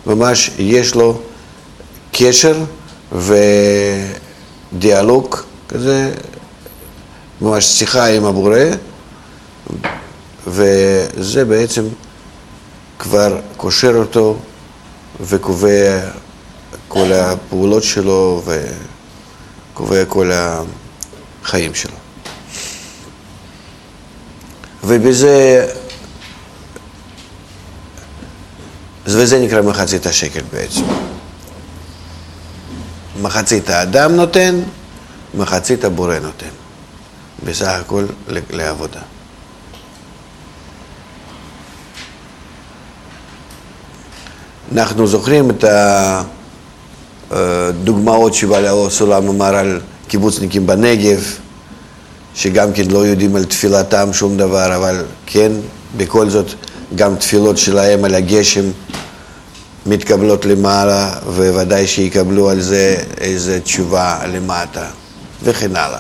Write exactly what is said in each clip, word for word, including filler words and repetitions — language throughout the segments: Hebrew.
ממש יש לו קשר ודיאלוג כזה, ממש שיחה עם הבורא, וזה בעצם כבר קושר אותו וקובע כל הפעולות שלו וקובע כל החיים שלו. ובזה, וזה נקרא מחצית השקל בעצם. מחצית האדם נותן, מחצית הבורא נותן. בסך הכל לעבודה. אנחנו זוכרים את הדוגמאות שבעל סולם אמר על קיבוצניקים בנגב, שגם כן לא יודעים על תפילתם שום דבר, אבל כן, בכל זאת, גם תפילות שלהם על הגשם מתקבלות למעלה, וודאי שיקבלו על זה איזו תשובה למטה, וכן הלאה.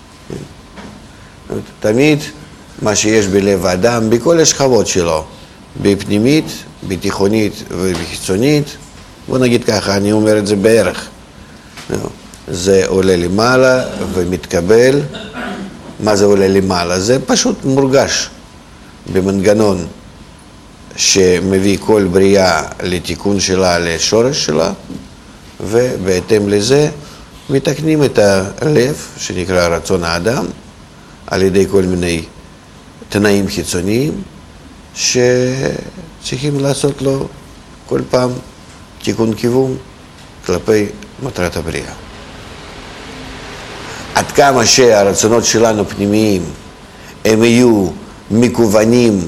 תמיד מה שיש בלב האדם, בכל השכבות שלו, בפנימית, בתיכונית ובחיצונית, בוא נגיד ככה, אני אומר את זה בערך, זה עולה למעלה ומתקבל. מה זה עולה למעלה? זה פשוט מורגש במנגנון שמביא כל בריאה לתיקון שלה, לשורש שלה, ובהתאם לזה מתקנים את הלב, שנקרא רצון האדם, על ידי כל מיני תנאים חיצוניים, שצריכים לעשות לו כל פעם תיקון כיוון כלפי מטרת הבריאה. עד כמה שהרצונות שלנו פנימיים הם יהיו מכוונים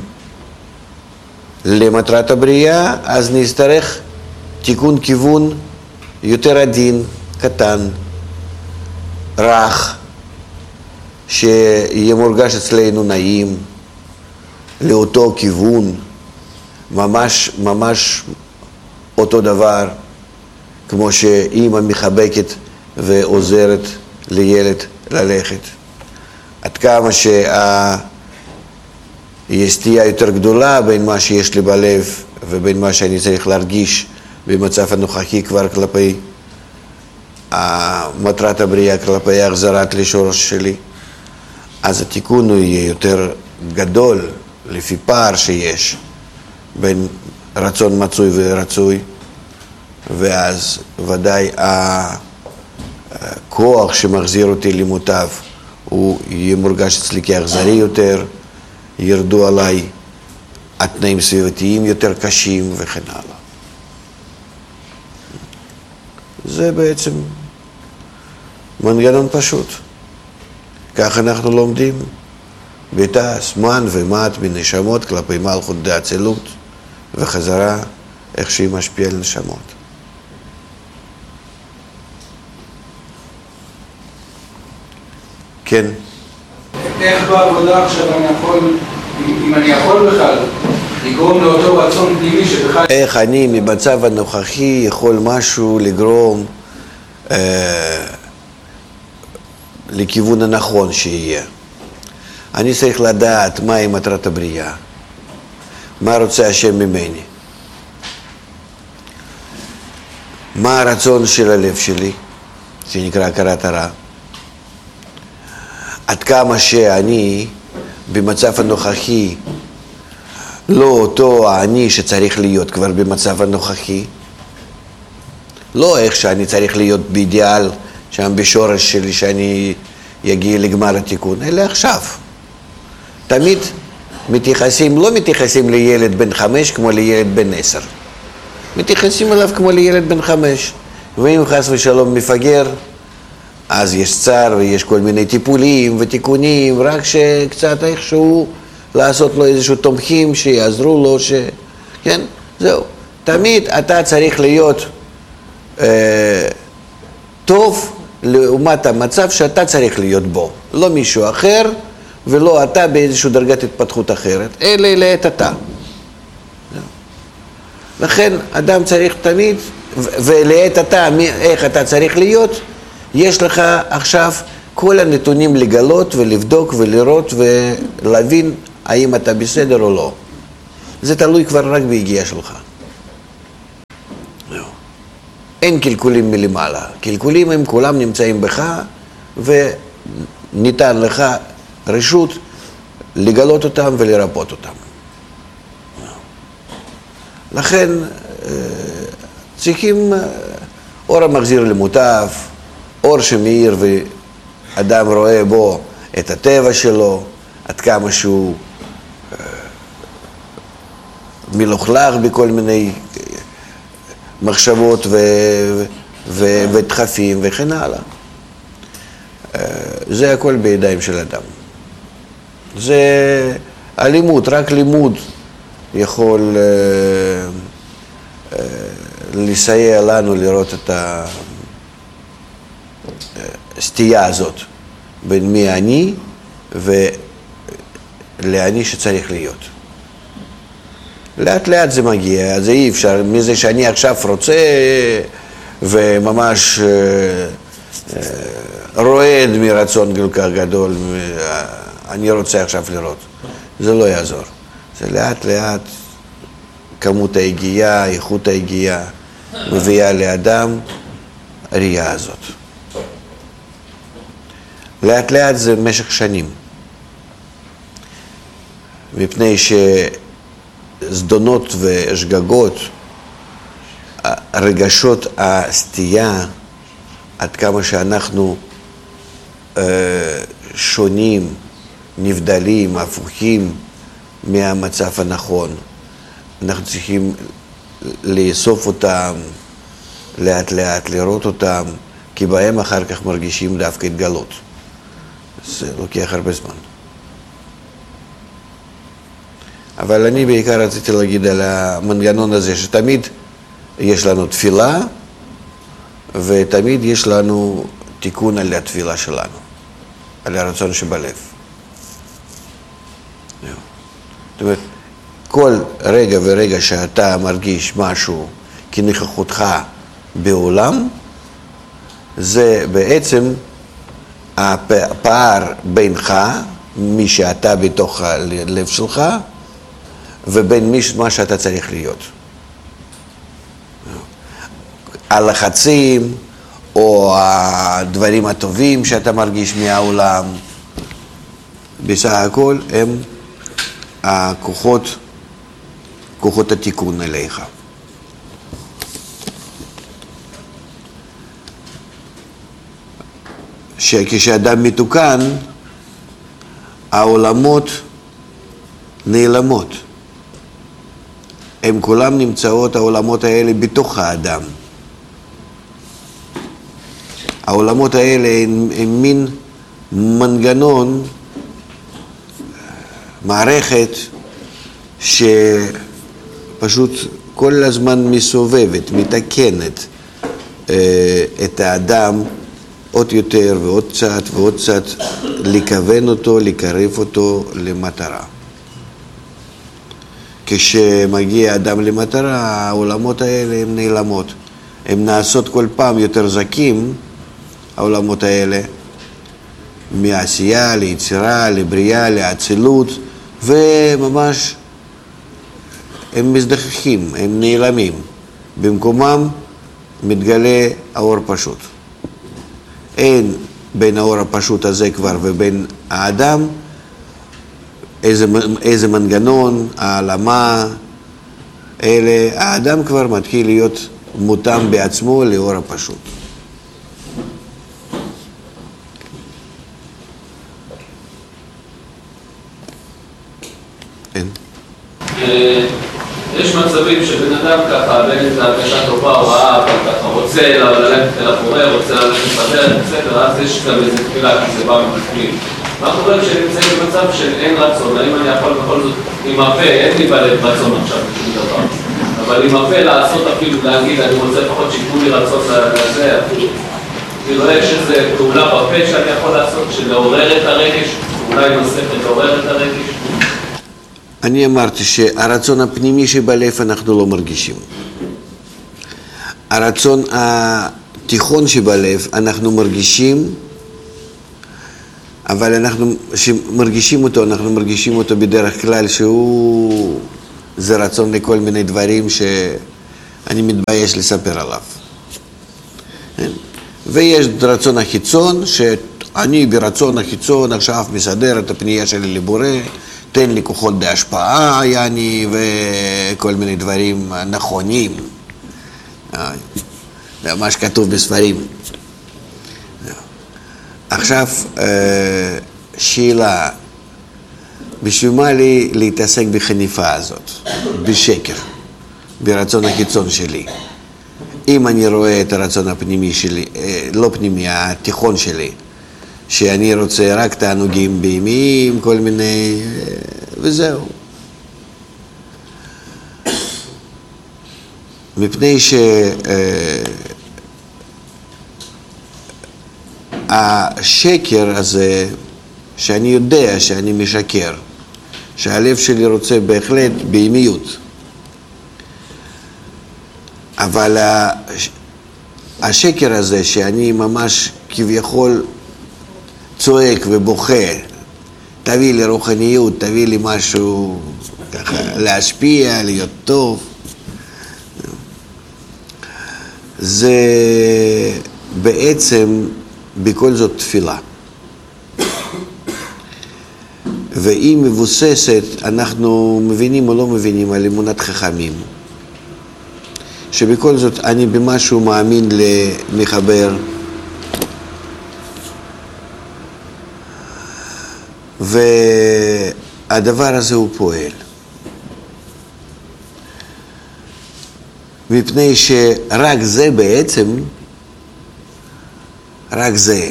למטרת הבריאה, אז נצטרך תיקון כיוון יותר עדין, קטן, רך, שיהיה מורגש אצלנו נעים, לאותו כיוון, ממש, ממש אותו דבר, כמו שאמא מחבקת ועוזרת לילד ללכת. עד כמה שיש סטייה יותר גדולה בין מה שיש לי בלב ובין מה שאני צריך להרגיש במצב הנוכחי כבר כלפי מטרת הבריאה, כלפי החזרת לשורש שלי, אז התיקון הוא יהיה יותר גדול לפי פער שיש בין רצון מצוי ורצוי, ואז ודאי הכוח שמחזיר אותי למוטב הוא יהיה מורגש אצלי כאכזרי יותר, ירדו עליי התנאים סביבתיים יותר קשים וכן הלאה. זה בעצם מנגנון פשוט. כך אנחנו לומדים ביתה, זמן ומעט מנשמות כלפי מלכות דאצילות, וחזרה איך שהיא משפיעה על נשמות. כן. איך בעבודה עכשיו אני יכול, אם אני יכול בכלל, לגרום לאותו רצון פנימי שבכלל... איך אני ממצב הנוכחי יכול משהו לגרום אה, לכיוון הנכון שיהיה. אני צריך לדעת מהי מטרת הבריאה, מה רוצה השם ממני, מה הרצון של הלב שלי, שנקרא הכרת הרע. עד כמה שאני במצב הנוכחי לא אותו אני שצריך להיות כבר במצב הנוכחי, לא איך שאני צריך להיות באידיאל שם בשורש שלי שאני יגיע לגמר התיקון, אלא עכשיו. תמיד מתייחסים, לא מתייחסים לילד בן חמש כמו לילד בן עשר. מתייחסים אליו כמו לילד בן חמש. ואם חס ושלום מפגר, אז יש צער ויש כל מיני טיפולים ותיקונים, רק שקצת איכשהו לעשות לו איזשהו תומכים שיעזרו לו, ש... כן? זהו. תמיד אתה צריך להיות אה, טוב לעומת המצב שאתה צריך להיות בו. לא מישהו אחר ולא אתה באיזושהי דרגת התפתחות אחרת, אלא לעת אתה. לכן אדם צריך תמיד, ולעת אתה, איך אתה צריך להיות, יש לך עכשיו כל הנתונים לגלות ולבדוק ולראות ולהבין האם אתה בסדר או לא. זה תלוי כבר רק בהגיעה שלך. אין קלקולים מלמעלה. קלקולים הם כולם נמצאים בך, וניתן לך רשות לגלות אותם ולרפות אותם. לכן צריכים אור המחזיר למוטב, אור שמאיר ואדם רואה בו את הטבע שלו, עד כמה שהוא מלוכלך בכל מיני מחשבות ו... ו... ודחפים וכן הלאה. זה הכל בידיים של אדם. זה הלימוד, רק לימוד יכול לסייע לנו לראות את הסטייה הזאת בין מי אני ולאני שצריך להיות. לאט לאט זה מגיע, זה אי אפשר, מזה שאני עכשיו רוצה וממש רועד מרצון כל כך גדול, אני רוצה עכשיו לראות. זה לא יעזור. זה לאט לאט כמות ההגיעה, איכות ההגיעה, מביאה לאדם ראייה הזאת. לאט לאט זה משך שנים. מפני שזדונות ושגגות, רגשות הסטייה, עד כמה שאנחנו אה, שונים, נבדלים, הפוכים מהמצב הנכון, אנחנו צריכים לאסוף אותם לאט לאט, לראות אותם, כי בהם אחר כך מרגישים דווקא התגלות. זה לוקח הרבה זמן. אבל אני בעיקר רציתי להגיד על המנגנון הזה, שתמיד יש לנו תפילה, ותמיד יש לנו תיקון על התפילה שלנו, על הרצון שבלב. זאת אומרת, כל רגע ורגע שאתה מרגיש משהו כנוכחותך בעולם, זה בעצם הפער בינך, מי שאתה בתוך הלב שלך, ובין מה שאתה צריך להיות. הלחצים, או הדברים הטובים שאתה מרגיש מהעולם, בסך הכל הם הכוחות, כוחות התיקון אליך. שכשאדם מתוקן, העולמות נעלמות. הם כולם נמצאות, העולמות האלה, בתוך האדם. העולמות האלה הם, הם מין מנגנון, מערכת שפשוט כל הזמן מסובבת, מתקנת אה, את האדם עוד יותר ועוד קצת ועוד קצת, לכוון אותו, לקרב אותו למטרה. כשמגיע אדם למטרה, העולמות האלה הן נעלמות. הן נעשות כל פעם יותר זקים, העולמות האלה, מעשייה ליצירה, לבריאה, לאצילות, וממש הם מזדחכים, הם נעלמים. במקומם מתגלה האור פשוט. אין בין האור הפשוט הזה כבר ובין האדם איזה, איזה מנגנון, העלמה, אלה, האדם כבר מתחיל להיות מותאם בעצמו לאור הפשוט. אין. יש מצבים שבן אדם ככה, בין את ההרגשה טובה או רעה, אבל ככה רוצה ללכת אל הבורא, רוצה ללכת בדרך, בסדר, אז יש גם איזה תפילה, כי זה בא מבפנים. מה קורה כשנמצאים במצב של אין רצון, האם אני יכול בכל זאת עם הפה, אין לי בלב רצון עכשיו בשום דבר, אבל עם הפה לעשות אפילו, להגיד, אני רוצה לפחות שיקבו לי רצון לזה, אפילו, כאילו יש איזו פעולה בפה שאני יכול לעשות, של לעורר את הרגש, אולי נוספת לעורר את הרגש. אני אמרתי שהרצון הפנימי שבלב אנחנו לא מרגישים. הרצון התיכון שבלב אנחנו מרגישים, אבל אנחנו, שמרגישים אותו, אנחנו מרגישים אותו בדרך כלל שהוא, זה רצון לכל מיני דברים אני מתבייש לספר עליו. ויש רצון החיצון, שאני ברצון החיצון עכשיו מסדר את הפנייה שלי לבורא, תן לי כוחות בהשפעה, יעני, וכל מיני דברים נכונים. זה מה שכתוב בספרים. עכשיו, שאלה, בשביל מה לי להתעסק בחניפה הזאת, בשקר, ברצון החיצון שלי? אם אני רואה את הרצון הפנימי שלי, לא פנימי, התיכון שלי, שאני רוצה רק תענוגים בהמיים, כל מיני, וזהו. מפני שהשקר הזה, שאני יודע שאני משקר, שהלב שלי רוצה בהחלט בהמיות, אבל השקר הזה שאני ממש כביכול צועק ובוכה, תביא לי רוחניות, תביא לי משהו ככה להשפיע, להיות טוב, זה בעצם בכל זאת תפילה. והיא מבוססת, אנחנו מבינים או לא מבינים, על אמונת חכמים. שבכל זאת אני במשהו מאמין למחבר, והדבר הזה הוא פועל. מפני שרק זה בעצם, רק זה,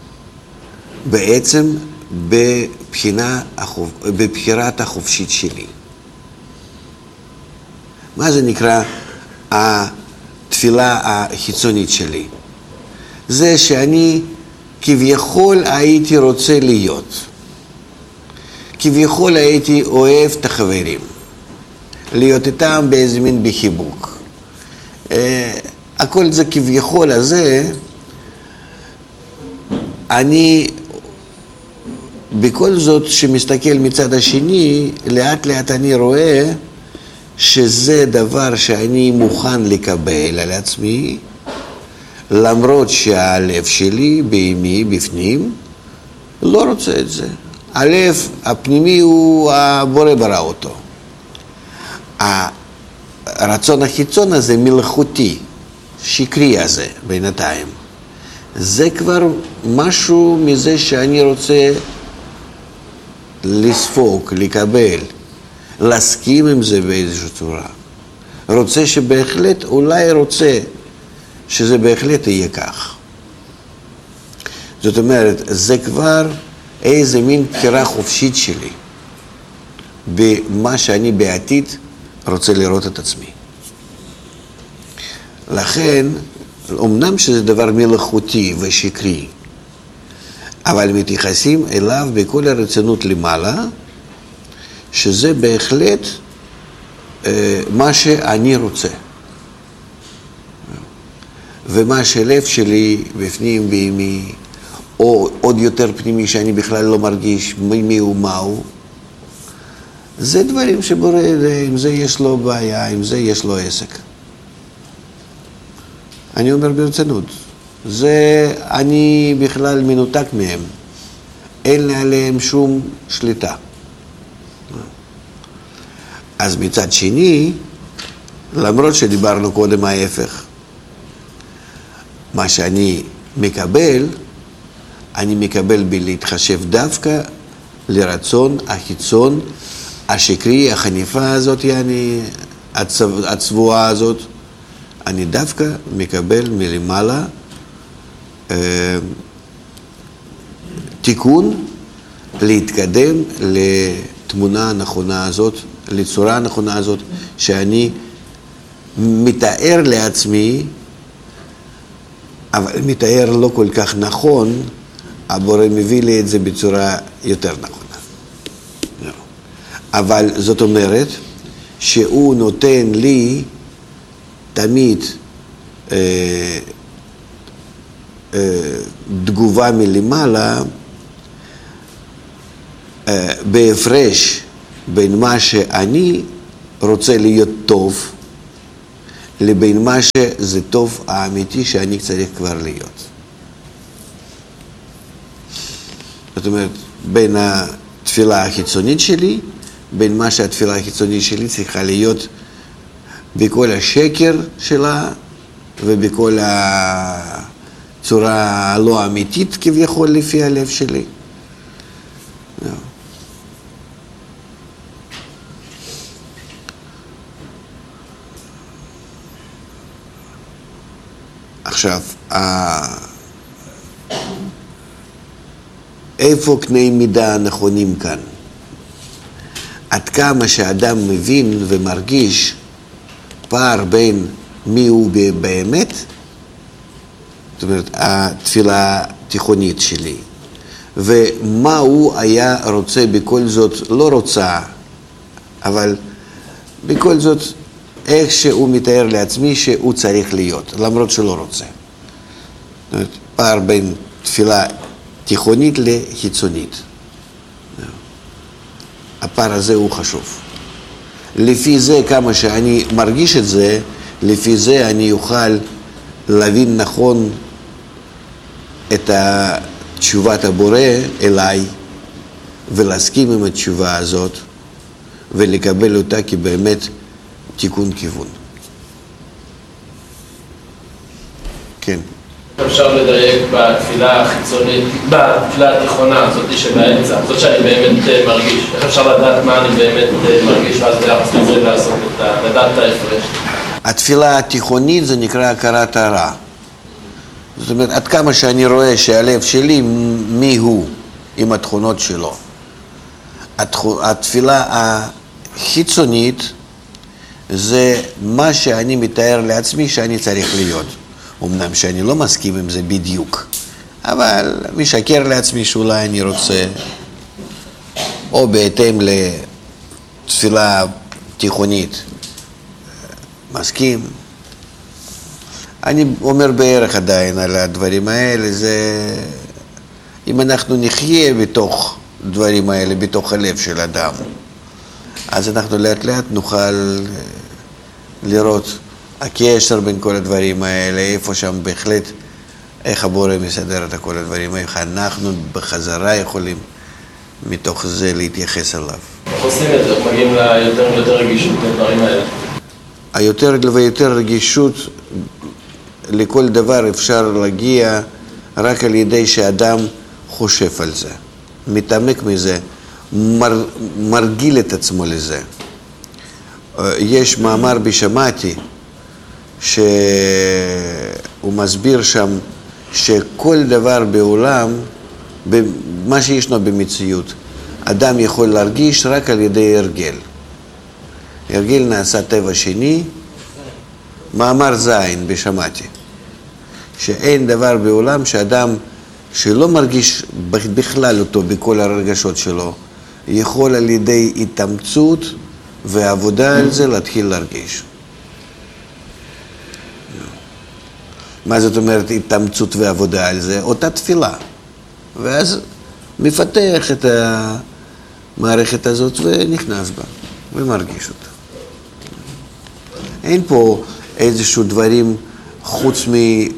בעצם בבחינה, בבחירת החופשית שלי. מה זה נקרא התפילה החיצונית שלי? זה שאני כביכול הייתי רוצה להיות. כביכול הייתי אוהב את החברים. להיות איתם באיזה מין בחיבוק. הכל זה כביכול הזה, אני בכל זאת שמסתכל מצד השני, לאט לאט אני רואה שזה דבר שאני מוכן לקבל על עצמי, למרות שהלב שלי, בהמי, בפנים, לא רוצה את זה. הלב הפנימי הוא הבורא ברא אותו. הרצון החיצון הזה מלאכותי, שקרי הזה בינתיים, זה כבר משהו מזה שאני רוצה לספוק, לקבל, להסכים עם זה באיזושהי צורה. רוצה שבהחלט, אולי רוצה שזה בהחלט יהיה כך. זאת אומרת, זה כבר איזה מין בחירה חופשית שלי במה שאני בעתיד רוצה לראות את עצמי. לכן, אמנם שזה דבר מלאכותי ושקרי, אבל מתייחסים אליו בכל הרצינות למעלה, שזה בהחלט אה, מה שאני רוצה. ומה שלב שלי בפנים בהמי, או עוד יותר פנימי שאני בכלל לא מרגיש מי הוא מהו, זה דברים שבורא, עם זה יש לו בעיה, עם זה יש לו עסק. אני אומר ברצינות, זה אני בכלל מנותק מהם, אין עליהם שום שליטה. אז מצד שני, למרות שדיברנו קודם ההפך, מה שאני מקבל, אני מקבל בלהתחשב דווקא לרצון החיצון, השקרי, החניפה הזאת, יעני, הצבוע, הצבועה הזאת, אני דווקא מקבל מלמעלה אה, תיקון להתקדם לתמונה הנכונה הזאת, לצורה הנכונה הזאת, שאני מתאר לעצמי, אבל מתאר לא כל כך נכון, הבורא מביא לי את זה בצורה יותר נכונה. אבל זאת אומרת שהוא נותן לי תמיד אה, אה, תגובה מלמעלה אה, בהפרש בין מה שאני רוצה להיות טוב לבין מה שזה טוב האמיתי שאני צריך כבר להיות. זאת אומרת, בין התפילה החיצונית שלי, בין מה שהתפילה החיצונית שלי צריכה להיות בכל השקר שלה ובכל הצורה הלא אמיתית כביכול לפי הלב שלי. עכשיו, איפה קני מידה נכונים כאן? עד כמה שאדם מבין ומרגיש פער בין מי הוא באמת, זאת אומרת, התפילה התיכונית שלי, ומה הוא היה רוצה בכל זאת, לא רוצה, אבל בכל זאת, איך שהוא מתאר לעצמי שהוא צריך להיות, למרות שלא רוצה. זאת אומרת, פער בין תפילה תיכונית לחיצונית. הפער הזה הוא חשוב. לפי זה, כמה שאני מרגיש את זה, לפי זה אני אוכל להבין נכון את תשובת הבורא אליי, ולהסכים עם התשובה הזאת, ולקבל אותה כבאמת תיקון כיוון. כן. אפשר לדייק בתפילה החיצונית, בתפילה התיכונה, זאת שבאמצע, זאת שאני באמת מרגיש. איך אפשר לדעת מה אני באמת מרגיש, ואז ביחס לזה לעשות את ה... לדעת את ההפרש? התפילה התיכונית זה נקרא הכרת הרע. זאת אומרת, עד כמה שאני רואה שהלב שלי, מי הוא, עם התכונות שלו. התפילה החיצונית זה מה שאני מתאר לעצמי שאני צריך להיות. אמנם שאני לא מסכים עם זה בדיוק, אבל משקר לעצמי שאולי אני רוצה, או בהתאם לתפילה תיכונית, מסכים. אני אומר בערך עדיין על הדברים האלה, זה אם אנחנו נחיה בתוך דברים האלה, בתוך הלב של אדם, אז אנחנו לאט לאט נוכל לראות הקשר בין כל הדברים האלה, איפה שם בהחלט, איך הבורא מסדר את כל הדברים, איך אנחנו בחזרה יכולים מתוך זה להתייחס אליו. איך עושים את זה? מגיעים ליותר ויותר רגישות לדברים האלה? היותר ויותר רגישות לכל דבר אפשר להגיע רק על ידי שאדם חושב על זה, מתעמק מזה, מר, מרגיל את עצמו לזה. יש מאמר בשמעתי, שהוא מסביר שם שכל דבר בעולם, מה שישנו במציאות, אדם יכול להרגיש רק על ידי הרגל. הרגל נעשה טבע שני, מאמר זין בשמעתי, שאין דבר בעולם שאדם שלא מרגיש בכלל אותו בכל הרגשות שלו, יכול על ידי התאמצות ועבודה על זה להתחיל להרגיש. מה זאת אומרת התאמצות ועבודה על זה? אותה תפילה. ואז מפתח את המערכת הזאת ונכנס בה ומרגיש אותה. אין פה איזשהו דברים חוץ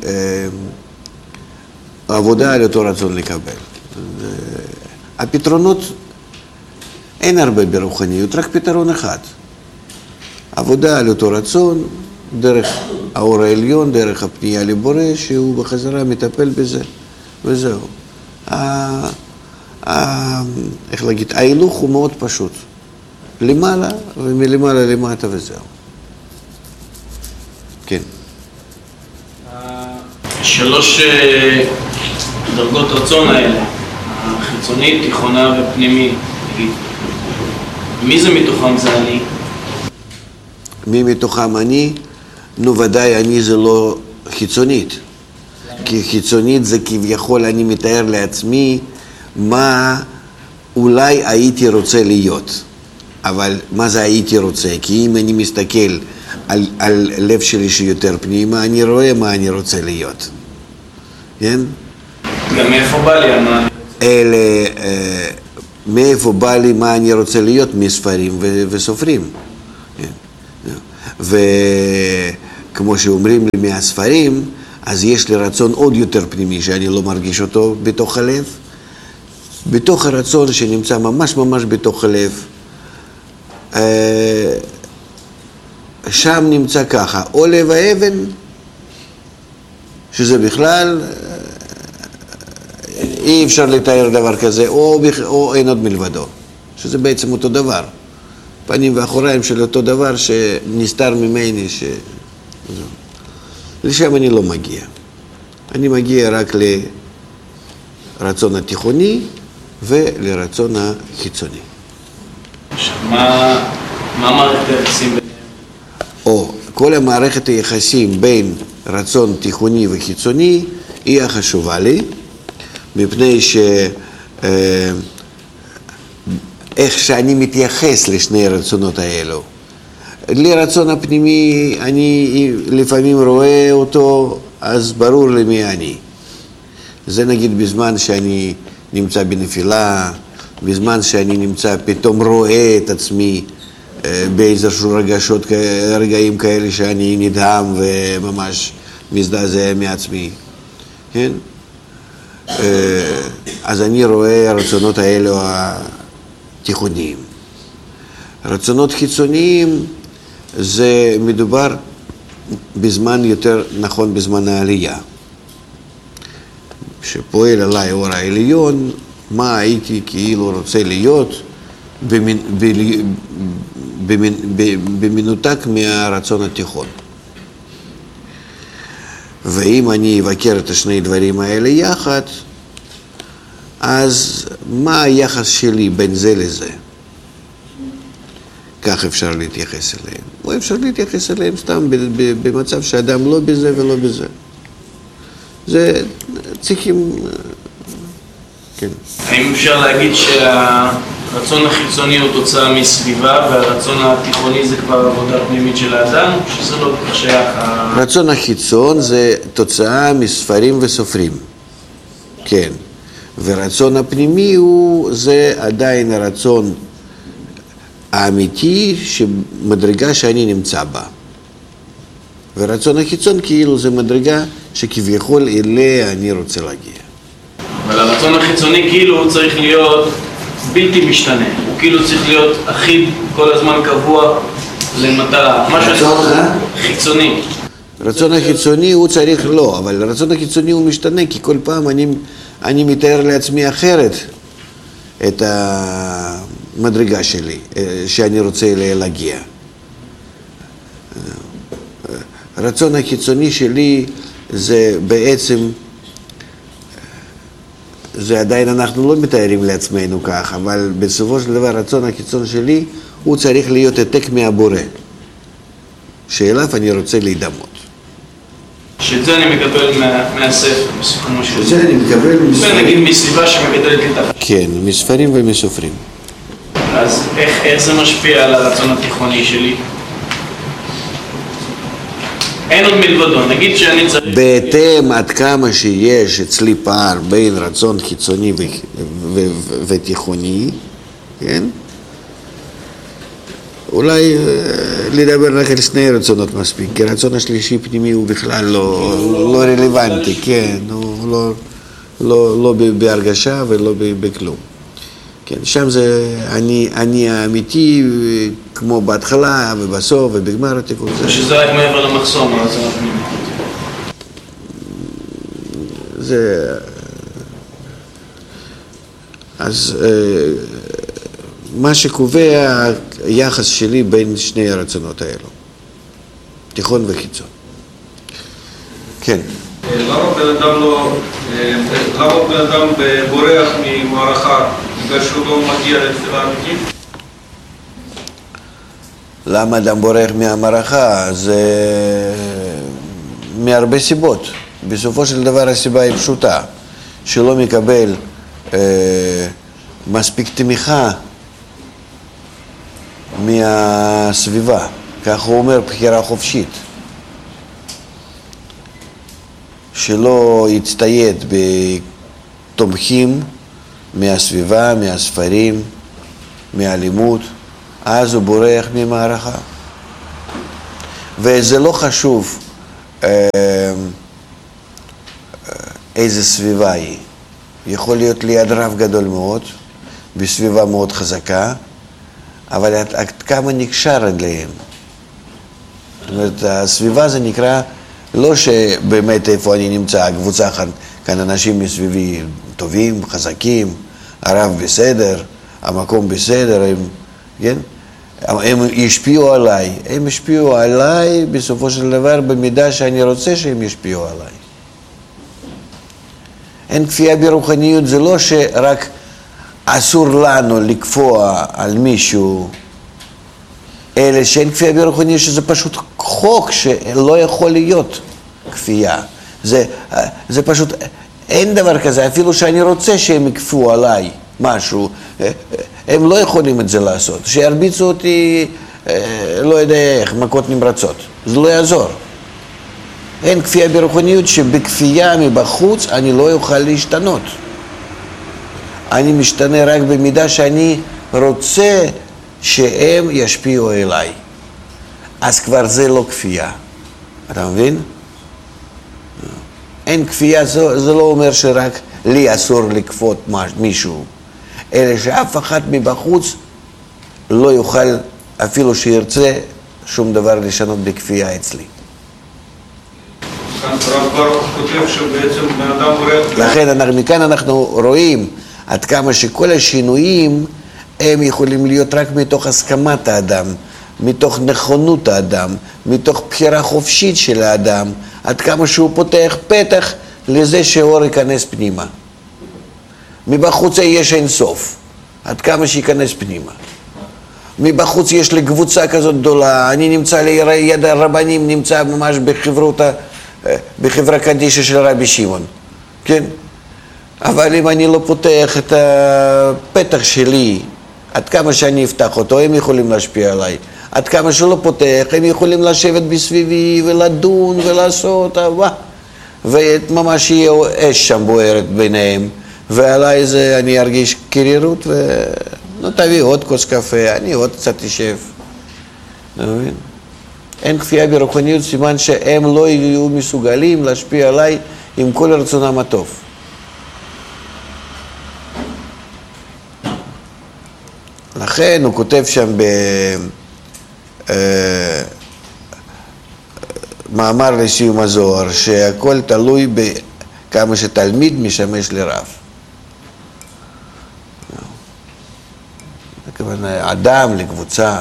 מעבודה על אותו רצון לקבל. הפתרונות, אין הרבה ברוחניות, רק פתרון אחד. עבודה על אותו רצון, דרך האור העליון, דרך הפנייה לבורא, שהוא בחזרה מטפל בזה, וזהו. ה... ה... איך להגיד, ההילוך הוא מאוד פשוט. למעלה ומלמעלה למטה וזהו. כן. שלוש דרגות רצון האלה, החיצונית, תיכונה ופנימית, נגיד. מי זה מתוכם זה אני? מי מתוכם אני? נו ודאי אני זה לא חיצונית. כי חיצונית זה כביכול אני מתאר לעצמי מה אולי הייתי רוצה להיות. אבל מה זה הייתי רוצה? כי אם אני מסתכל על, על לב שלי שיותר פנימה, אני רואה מה אני רוצה להיות. כן? גם מאיפה בא לי מה? אלה, אה, מאיפה בא לי מה אני רוצה להיות? מספרים ו- וסופרים. כן. כמו שאומרים לי מהספרים, אז יש לי רצון עוד יותר פנימי שאני לא מרגיש אותו בתוך הלב. בתוך הרצון שנמצא ממש ממש בתוך הלב, שם נמצא ככה, או לב האבן, שזה בכלל אי אפשר לתאר דבר כזה, או, או אין עוד מלבדו, שזה בעצם אותו דבר. פנים ואחוריים של אותו דבר שנסתר ממני, ש... לשם אני לא מגיע. אני מגיע רק לרצון התיכוני ולרצון החיצוני. עכשיו, מה, מה מערכת היחסים ביניהם? או, כל המערכת היחסים בין רצון תיכוני וחיצוני היא החשובה לי, מפני ש... אה, איך שאני מתייחס לשני הרצונות האלו. לרצון הפנימי אני לפעמים רואה אותו, אז ברור לי מי אני. זה נגיד בזמן שאני נמצא בנפילה, בזמן שאני נמצא פתאום רואה את עצמי באיזשהו רגשות, רגעים כאלה שאני נדהם וממש מזדעזע מעצמי. כן? אז אני רואה הרצונות האלו התיכוניים. רצונות חיצוניים זה מדובר בזמן יותר נכון בזמן העלייה. שפועל עליי אור העליון, מה הייתי כאילו רוצה להיות במנ... במנ... במנותק מהרצון התיכון. ואם אני אבקר את השני דברים האלה יחד, אז מה היחס שלי בין זה לזה? כך אפשר להתייחס אליהם. או אפשר להתייחס אליהם סתם במצב שאדם לא בזה ולא בזה. זה צריכים... כן. האם אפשר להגיד שהרצון החיצוני הוא תוצאה מסביבה והרצון התיכוני זה כבר עבודה פנימית של האדם, או שזה לא כל כך שייך? רצון החיצון זה תוצאה מספרים וסופרים. כן. ורצון הפנימי הוא, זה עדיין הרצון האמיתי, שמדרגה שאני נמצא בה. ורצון החיצון כאילו זה מדרגה שכביכול אליה אני רוצה להגיע. אבל הרצון החיצוני כאילו הוא צריך להיות בלתי משתנה. הוא כאילו צריך להיות אחיד כל הזמן קבוע למטרה. רצון חיצוני. רצון החיצוני הוא צריך לא, אבל הרצון החיצוני הוא משתנה, כי כל פעם אני, אני מתאר לעצמי אחרת את המדרגה שלי, שאני רוצה להגיע. הרצון החיצוני שלי זה בעצם, זה עדיין אנחנו לא מתארים לעצמנו כך, אבל בסופו של דבר הרצון החיצון שלי הוא צריך להיות העתק מהבורא, שאליו אני רוצה להידמות. שאת זה אני מקבל מה, מהספר, מסוכנו שלי. את זה אני מקבל מספרים. נגיד מסביבה שמגדלת לי את החיים. כן, מספרים ומסופרים. אז איך, איך זה משפיע על הרצון התיכוני שלי? אין עוד מלבדו, נגיד שאני צריך... בהתאם עד כמה שיש אצלי פער בין רצון חיצוני ו- ו- ו- ותיכוני, כן? אולי לדבר רק על שני רצונות מספיק, כי הרצון השלישי פנימי הוא בכלל לא, לא רלוונטי, כן, הוא לא, לא, לא בהרגשה ולא בכלום. כן, שם זה אני, אני האמיתי, כמו בהתחלה ובסוף ובגמר התיקון. שזה רק מעבר למחסום, הרצון הפנימי. זה... אז מה שקובע היחס שלי בין שני הרצונות האלו, תיכון וחיצון. כן. למה בן אדם לא, למה בן אדם בורח ממערכה בגלל שהוא לא מגיע לתפילה אמיתית? למה אדם בורח מהמערכה? זה מהרבה סיבות. בסופו של דבר הסיבה היא פשוטה, שלא מקבל אה, מספיק תמיכה מהסביבה. כך הוא אומר, בחירה חופשית. שלא יצטייד בתומכים מהסביבה, מהספרים, מהלימוד, אז הוא בורח ממערכה. וזה לא חשוב איזה סביבה היא. יכול להיות ליד רב גדול מאוד, בסביבה מאוד חזקה, אבל עד, עד כמה נקשר אליהם. זאת אומרת, הסביבה זה נקרא, לא שבאמת איפה אני נמצא, הקבוצה כאן, כאן אנשים מסביבי טובים, חזקים, הרב בסדר, המקום בסדר, הם, כן? הם ישפיעו עליי, הם ישפיעו עליי בסופו של דבר במידה שאני רוצה שהם ישפיעו עליי. אין כפייה ברוחניות, זה לא שרק אסור לנו לקפוע על מישהו, אלא שאין כפייה ברוחניות, שזה פשוט חוק שלא יכול להיות כפייה. זה, זה פשוט, אין דבר כזה, אפילו שאני רוצה שהם יקפאו עליי משהו, הם לא יכולים את זה לעשות. שירביצו אותי, לא יודע איך, מכות נמרצות. זה לא יעזור. אין כפייה ברוחניות שבכפייה מבחוץ אני לא אוכל להשתנות. אני משתנה רק במידה שאני רוצה שהם ישפיעו אליי. אז כבר זה לא כפייה. אתה מבין? אין כפייה, זה, זה לא אומר שרק לי אסור לכפות מישהו, אלא שאף אחד מבחוץ לא יוכל, אפילו שירצה, שום דבר לשנות בכפייה אצלי. הרב ברוך כותב שבעצם בן אדם הולך... לכן אנחנו, מכאן אנחנו רואים עד כמה שכל השינויים הם יכולים להיות רק מתוך הסכמת האדם, מתוך נכונות האדם, מתוך בחירה חופשית של האדם, עד כמה שהוא פותח פתח לזה שאור ייכנס פנימה. מבחוץ יש אין סוף, עד כמה שייכנס פנימה. מבחוץ יש לי קבוצה כזאת גדולה, אני נמצא ליד הרבנים, נמצא ממש בחברותה, בחברה קדישה של רבי שמעון, כן? אבל אם אני לא פותח את הפתח שלי, עד כמה שאני אפתח אותו, הם יכולים להשפיע עליי. עד כמה שלא פותח, הם יכולים לשבת בסביבי ולדון ולעשות, וואה. וממש יהיה אש שם בוערת ביניהם, ועליי זה אני ארגיש קרירות, ונו תביא עוד כוס קפה, אני עוד קצת תשב. מבין? אין כפייה ברוחניות, סימן שהם לא יהיו מסוגלים להשפיע עליי עם כל רצונם הטוב. לכן הוא כותב שם במאמר לסיום הזוהר, שהכל תלוי בכמה שתלמיד משמש לרב. הכוונה, אדם לקבוצה.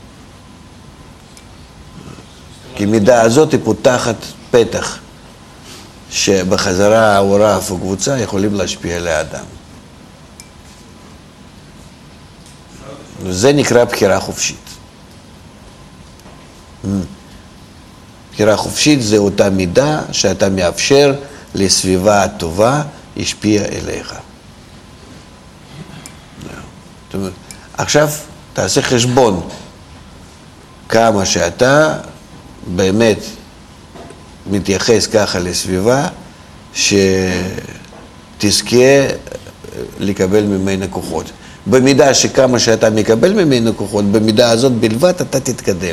כי מידה הזאת היא פותחת פתח, שבחזרה או רב או קבוצה יכולים להשפיע על האדם. זה נקרא בחירה חופשית. בחירה חופשית זה אותה מידה שאתה מאפשר לסביבה הטובה השפיע אליך. זאת אומרת, עכשיו תעשה חשבון כמה שאתה באמת מתייחס ככה לסביבה שתזכה לקבל ממנה כוחות. במידה שכמה שאתה מקבל ממנו כוחות, במידה הזאת בלבד אתה תתקדם.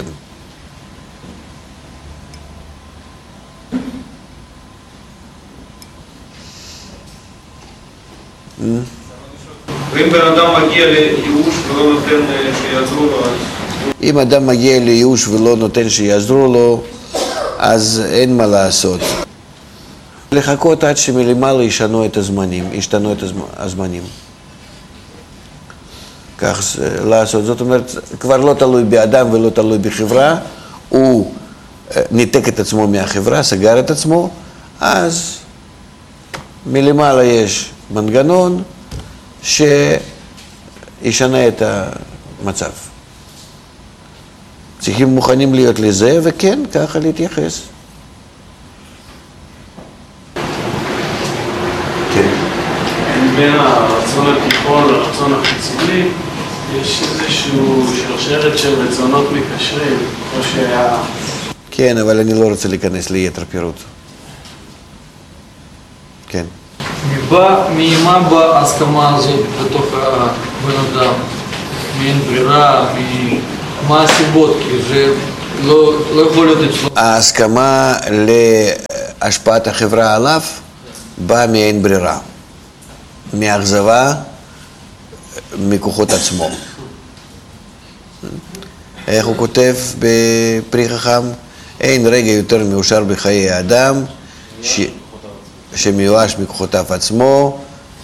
ואם בן אדם מגיע לייאוש ולא נותן שיעזרו לו, אם אדם מגיע לייאוש ולא נותן שיעזרו לו, אז אין מה לעשות. לחכות עד שמלמעלה ישנו את הזמנים, ישתנו את הזמנים. כך לעשות, זאת אומרת, כבר לא תלוי באדם ולא תלוי בחברה, הוא ניתק את עצמו מהחברה, סגר את עצמו, אז מלמעלה יש מנגנון שישנה את המצב. צריכים מוכנים להיות לזה, וכן, ככה להתייחס. כן. בין הרצון התיכון לרצון החיצוני, יש איזשהו שרשרת של רצונות מקשרים, או שה... כן, אבל אני לא רוצה להיכנס ליתר פירוט. כן. ממה באה ההסכמה הזאת בתוך הבן אדם? מאין ברירה, מה הסיבות? כי זה לא, לא יכול להיות אצלו. ההסכמה להשפעת החברה עליו באה מאין ברירה, מאכזבה מכוחות עצמו. איך הוא כותב בפרי חכם? אין רגע יותר מאושר בחיי האדם ש... שמיואש מכוחותיו עצמו,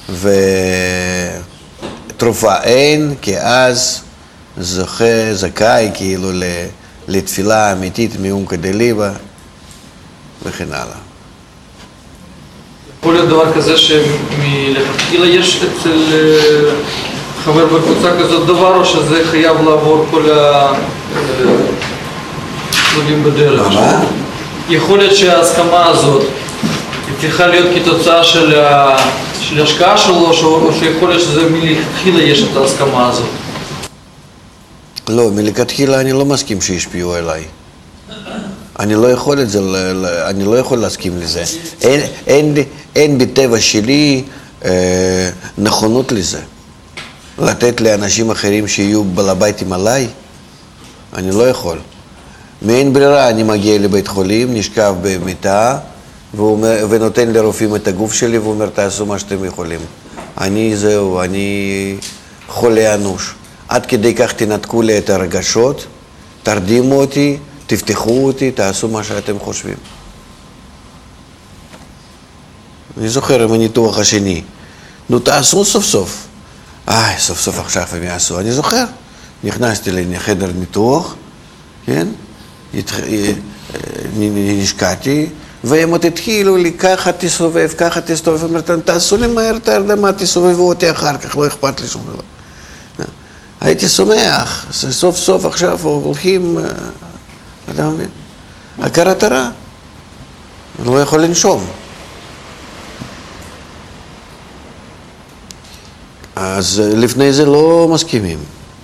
ותרופה אין, כי אז זוכה, זכאי כאילו לתפילה אמיתית מעומקא דליבא וכן הלאה. יכול להיות דבר כזה שמלכתחילה יש אצל חבר בקבוצה כזאת דבר, או שזה חייב לעבור כל הצדדים בדרך? מה? יכול להיות שההסכמה הזאת צריכה להיות כתוצאה של ההשקעה שלו, או שיכול להיות שזה מלכתחילה יש את ההסכמה הזאת? לא, מלכתחילה אני לא מסכים שישפיעו עליי. אני לא יכול את זה, אני לא יכול להסכים לזה. אין, אין, אין בטבע שלי אה, נכונות לזה. לתת לאנשים אחרים שיהיו בלביתים עליי, אני לא יכול. מאין ברירה אני מגיע לבית חולים, נשכב במיטה, ונותן לרופאים את הגוף שלי ואומר, תעשו מה שאתם יכולים. אני זהו, אני חולה אנוש. עד כדי כך תנתקו לי את הרגשות, תרדימו אותי, תפתחו אותי, תעשו מה שאתם חושבים. אני זוכר עם הניתוח השני. נו, תעשו סוף סוף. איי, סוף סוף עכשיו הם יעשו. אני זוכר. נכנסתי לחדר ניתוח, כן? נשקעתי, והם עוד התחילו לי, ככה תסובב, ככה תסובב. אמרתם, תעשו לי מהר את הרדמה, תסובבו אותי אחר כך, לא אכפת לי שום דבר. הייתי שמח, סוף סוף עכשיו הולכים, אתה מבין? הכרת הרע. אני לא יכול לנשום. אז לפני זה לא מסכימים.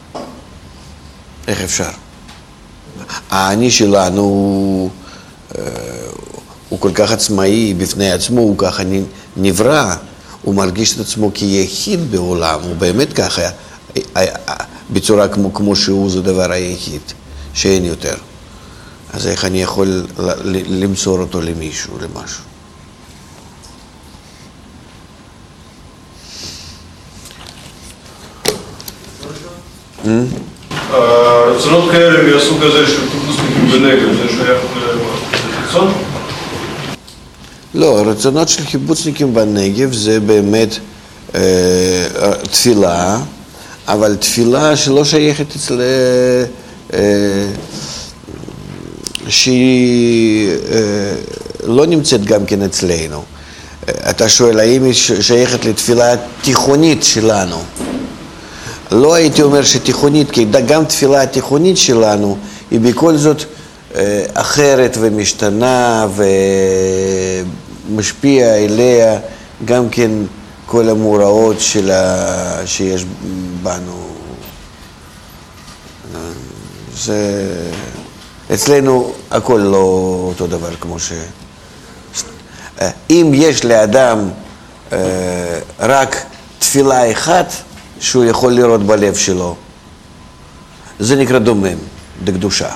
איך אפשר? האני שלנו הוא כל כך עצמאי בפני עצמו, הוא ככה נברא, הוא מרגיש את עצמו כיחיד בעולם, הוא באמת ככה, בצורה כמו, כמו שהוא, זה דבר היחיד, שאין יותר. אז איך אני יכול למסור אותו למישהו, למשהו? רצונות כאלה מהסוג הזה של קיבוצניקים בנגב, זה שייך לרצון? לא, רצונות של קיבוצניקים בנגב זה באמת אה, תפילה, אבל תפילה שלא שייכת אצל... אה, שהיא אה, לא נמצאת גם כן אצלנו. אתה שואל, האם היא שייכת לתפילה תיכונית שלנו? לא הייתי אומר שתיכונית, כי גם תפילה התיכונית שלנו היא בכל זאת אה, אחרת ומשתנה ומשפיע אליה גם כן כל המאורעות שלה, שיש בנו. זה... אצלנו הכל לא אותו דבר כמו ש... אם יש לאדם אה, רק תפילה אחת שהוא יכול לראות בלב שלו, זה נקרא דומם, דקדושה.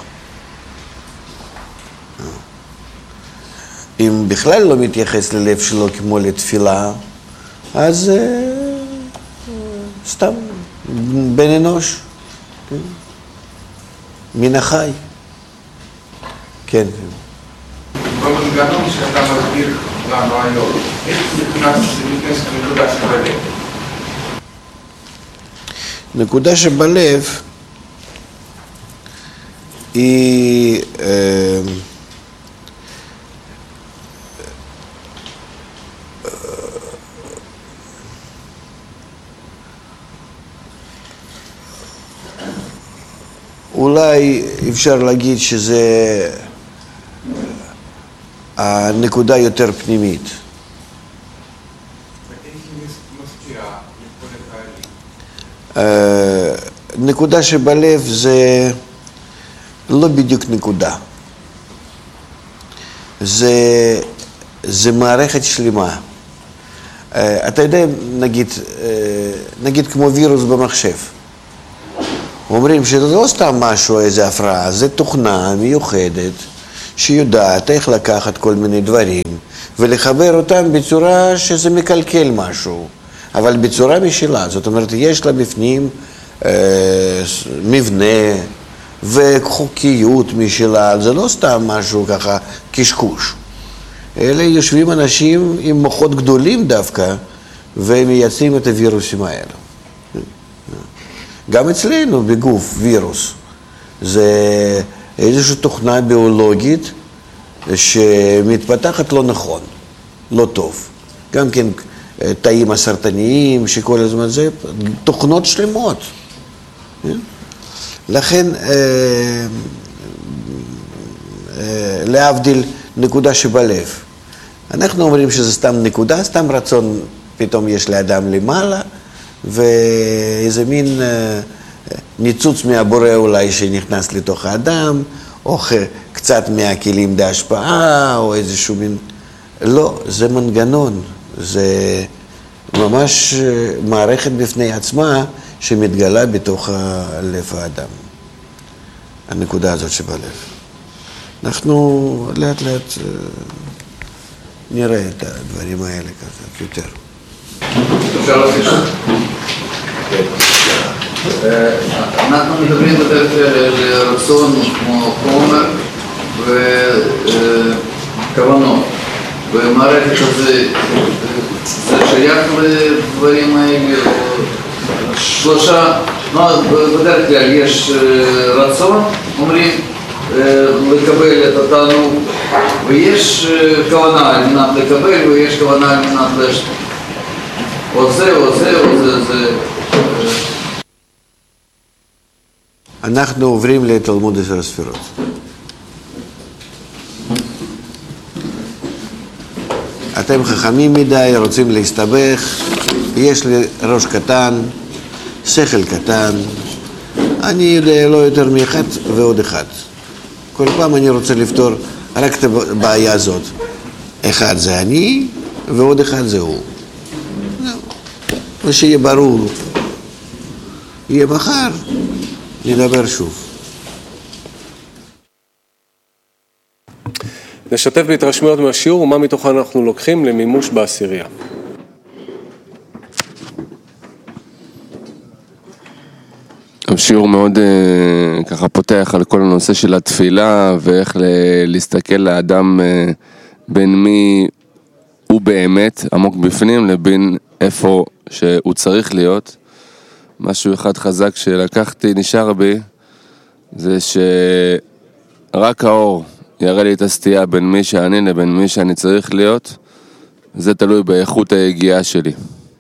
אם בכלל לא מתייחס ללב שלו כמו לתפילה, אז אה, סתם בן אנוש, כן? מן החי. כן. במנגנון שאתה מסביר לנו היום, איך נכנס לנקודה שבלב? נקודה שבלב היא אה, אולי אפשר להגיד שזה הנקודה יותר פנימית. נקודה שבלב זה לא בדיוק נקודה. זה, זה מערכת שלמה. אתה יודע, נגיד, נגיד כמו וירוס במחשב. אומרים שזה לא סתם משהו, איזה הפרעה, זה תוכנה מיוחדת שיודעת איך לקחת כל מיני דברים ולחבר אותם בצורה שזה מקלקל משהו, אבל בצורה משלה. זאת אומרת, יש לה בפנים אה, מבנה וחוקיות משלה, זה לא סתם משהו ככה קשקוש. אלה יושבים אנשים עם מוחות גדולים דווקא, והם מייצאים את הווירוסים האלה. גם אצלנו בגוף וירוס, זה איזושהי תוכנה ביולוגית שמתפתחת לא נכון, לא טוב. גם כן תאים הסרטניים שכל הזמן זה, תוכנות שלמות. לכן, להבדיל נקודה שבלב. אנחנו אומרים שזה סתם נקודה, סתם רצון פתאום יש לאדם למעלה, ואיזה מין ניצוץ מהבורא אולי שנכנס לתוך האדם, או קצת מהכלים בהשפעה, או איזשהו מין... לא, זה מנגנון, זה ממש מערכת בפני עצמה שמתגלה בתוך לב האדם. הנקודה הזאת שבלב. אנחנו לאט לאט נראה את הדברים האלה קצת יותר. אפשר להוסיף? אנחנו מדברים בדרך כלל על רצון כמו חומר וכוונות. במערכת הזה זה שייך לדברים האלה, שלושה, בדרך כלל יש רצון, אומרים, לקבל את אותנו, ויש כוונה על מנת לקבל, ויש כוונה על מנת להשתתף. או זה, או זה, או זה, זה... אנחנו עוברים לתלמוד עשר הספירות. אתם חכמים מדי, רוצים להסתבך, יש לי ראש קטן, שכל קטן, אני יודע לא יותר מאחד ועוד אחד. כל פעם אני רוצה לפתור רק את הבעיה הזאת. אחד זה אני ועוד אחד זה הוא. ושיהיה ברור, יהיה מחר, נדבר שוב. נשתף בהתרשמויות מהשיעור ומה מתוכן אנחנו לוקחים למימוש בעשירייה. השיעור מאוד uh, ככה פותח על כל הנושא של התפילה ואיך להסתכל לאדם uh, בין מי הוא באמת עמוק בפנים לבין איפה שהוא צריך להיות. משהו אחד חזק שלקחתי נשאר בי זה שרק האור יראה לי את הסטייה בין מי שאני לבין מי שאני צריך להיות. זה תלוי באיכות היגיעה שלי.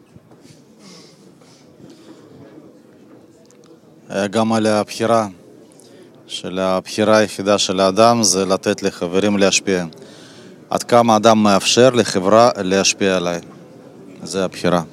גם על הבחירה, של הבחירה היחידה של האדם זה לתת לחברים להשפיע. עד כמה האדם מאפשר לחברה להשפיע עליי. זה הבחירה.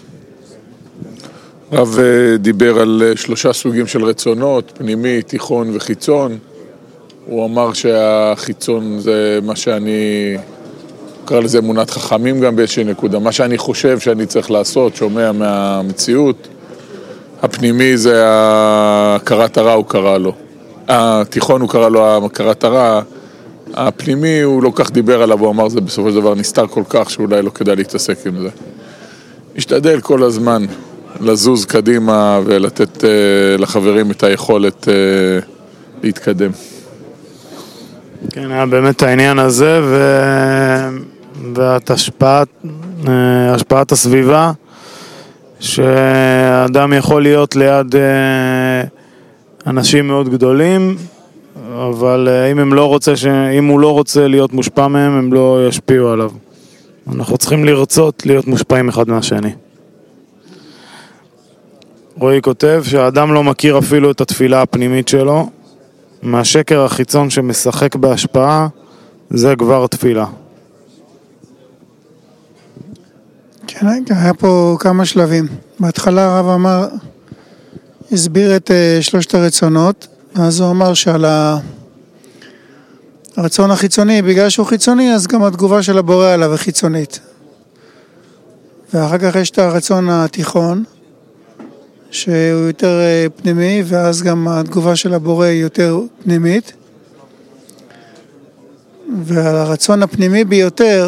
רב דיבר על שלושה סוגים של רצונות, פנימי, תיכון וחיצון. הוא אמר שהחיצון זה מה שאני, קרא לזה אמונת חכמים גם באיזושהי נקודה. מה שאני חושב שאני צריך לעשות, שומע מהמציאות. הפנימי זה הכרת הרע, הוא קרא לו. התיכון הוא קרא לו הכרת הרע. הפנימי הוא לא כך דיבר עליו, הוא אמר זה בסופו של דבר נסתר כל כך שאולי לא כדאי להתעסק עם זה. משתדל כל הזמן לזוז קדימה ולתת uh, לחברים את היכולת uh, להתקדם. כן, היה באמת העניין הזה ו... ואת השפעת, השפעת הסביבה, שאדם יכול להיות ליד אנשים מאוד גדולים, אבל אם, הם לא רוצה ש... אם הוא לא רוצה להיות מושפע מהם, הם לא ישפיעו עליו. אנחנו צריכים לרצות להיות מושפעים אחד מהשני. רועי כותב שהאדם לא מכיר אפילו את התפילה הפנימית שלו, מהשקר החיצון שמשחק בהשפעה, זה כבר תפילה. כן, היה פה כמה שלבים. בהתחלה הרב אמר, הסביר את שלושת הרצונות, אז הוא אמר שעל הרצון החיצוני, בגלל שהוא חיצוני, אז גם התגובה של הבורא עליו היא חיצונית. ואחר כך יש את הרצון התיכון, שהוא יותר פנימי, ואז גם התגובה של הבורא היא יותר פנימית. והרצון הפנימי ביותר